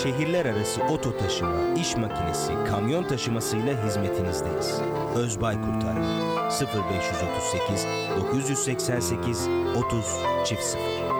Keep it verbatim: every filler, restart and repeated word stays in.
şehirler arası oto taşıma, iş makinesi, kamyon taşımasıyla hizmetinizdeyiz. Özbay Kurtarma sıfır beş otuz sekiz dokuz seksen sekiz otuz sıfır sıfır